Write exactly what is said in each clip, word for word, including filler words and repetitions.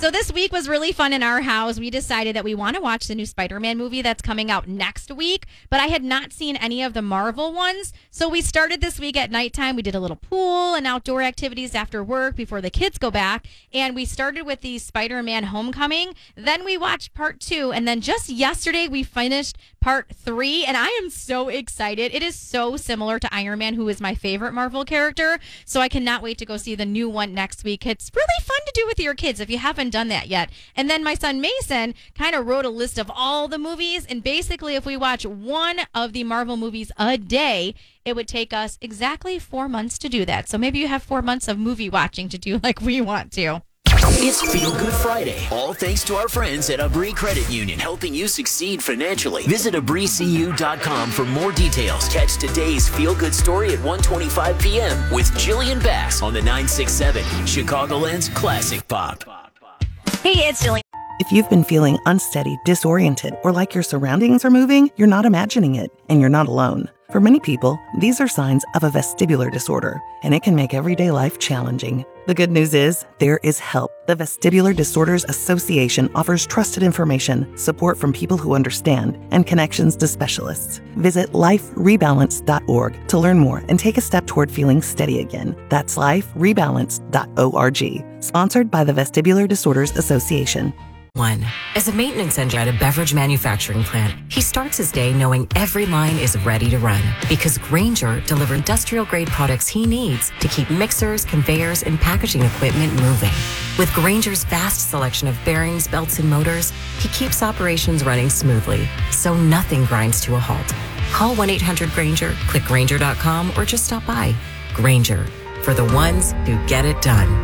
So this week was really fun in our house. We decided that we want to watch the new Spider-Man movie that's coming out next week, but I had not seen any of the Marvel ones. So we started this week at nighttime. We did a little pool and outdoor activities after work before the kids go back. And we started with the Spider-Man Homecoming. Then we watched part two. And then just yesterday we finished part three. And I am so excited. It is so similar to Iron Man, who is my favorite Marvel character. So I cannot wait to go see the new one next week. It's really fun to do with your kids if you haven't done that yet. And then my son Mason kind of wrote a list of all the movies, and basically if we watch one of the Marvel movies a day, it would take us exactly four months to do that. So maybe you have four months of movie watching to do like we want to. It's Feel Good Friday, all thanks to our friends at Abri Credit Union, helping you succeed financially. Visit abri c u dot com for more details. Catch today's Feel Good story at one twenty-five p.m. with Jillian Bass on the nine six seven, Chicagoland's Classic Pop. Hey, it's Jillian. If you've been feeling unsteady, disoriented, or like your surroundings are moving, you're not imagining it, and you're not alone. For many people, these are signs of a vestibular disorder, and it can make everyday life challenging. The good news is, there is help. The Vestibular Disorders Association offers trusted information, support from people who understand, and connections to specialists. Visit life rebalance dot org to learn more and take a step toward feeling steady again. That's life rebalance dot org. Sponsored by the Vestibular Disorders Association. One. As a maintenance engineer at a beverage manufacturing plant, he starts his day knowing every line is ready to run because Grainger delivers industrial-grade products he needs to keep mixers, conveyors, and packaging equipment moving. With Grainger's vast selection of bearings, belts, and motors, he keeps operations running smoothly, so nothing grinds to a halt. Call one eight hundred Grainger, click Grainger dot com, or just stop by. Grainger, for the ones who get it done.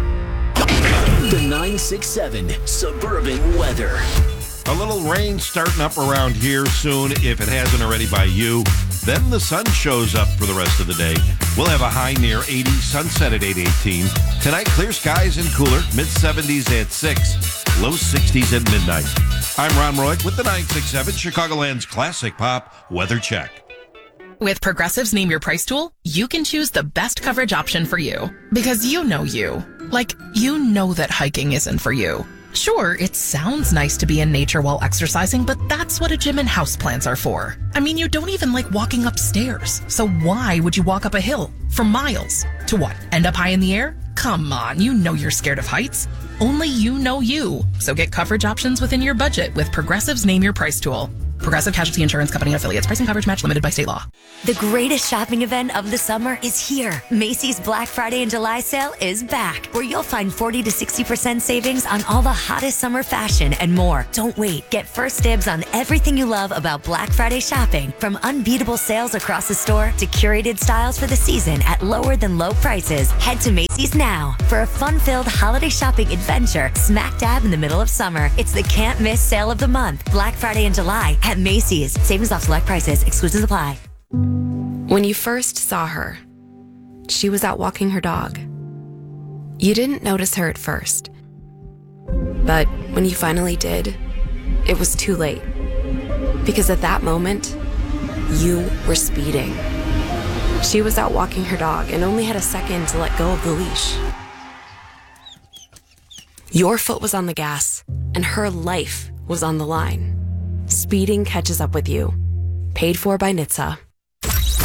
The nine six seven Suburban Weather. A little rain starting up around here soon, if it hasn't already by you. Then the sun shows up for the rest of the day. We'll have a high near eighty, sunset at eight eighteen. Tonight, clear skies and cooler, mid-seventies at six, low sixties at midnight. I'm Ron Roy with the nine six seven Chicagoland's Classic Pop Weather Check. With Progressive's Name Your Price tool, you can choose the best coverage option for you. Because you know you. Like, you know that hiking isn't for you. Sure, it sounds nice to be in nature while exercising, but that's what a gym and houseplants are for. I mean, you don't even like walking upstairs. So why would you walk up a hill for miles? To what, end up high in the air? Come on, you know you're scared of heights. Only you know you. So get coverage options within your budget with Progressive's Name Your Price tool. Progressive Casualty Insurance Company affiliates. Pricing coverage match limited by state law. The greatest shopping event of the summer is here. Macy's Black Friday and July sale is back, where you'll find forty to sixty percent savings on all the hottest summer fashion and more. Don't wait. Get first dibs on everything you love about Black Friday shopping, from unbeatable sales across the store to curated styles for the season at lower than low prices. Head to Macy's now for a fun-filled holiday shopping adventure smack dab in the middle of summer. It's the can't miss sale of the month, Black Friday and July at Macy's. Savings off select prices. Exclusions apply. When you first saw her, she was out walking her dog. You didn't notice her at first. But when you finally did, it was too late. Because at that moment, you were speeding. She was out walking her dog and only had a second to let go of the leash. Your foot was on the gas, and her life was on the line. Speeding catches up with you. Paid for by N H T S A.